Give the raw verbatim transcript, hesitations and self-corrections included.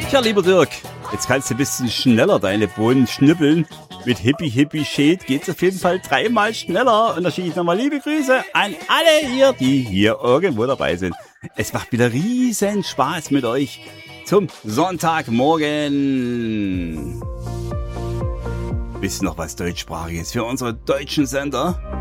Ja, lieber Dirk, jetzt kannst du ein bisschen schneller deine Bohnen schnippeln. Mit Hippie Hippie Shade geht's auf jeden Fall dreimal schneller. Und da schicke ich nochmal liebe Grüße an alle ihr, die hier irgendwo dabei sind. Es macht wieder riesen Spaß mit euch zum Sonntagmorgen. Wisst ihr noch was Deutschsprachiges für unsere deutschen Sender?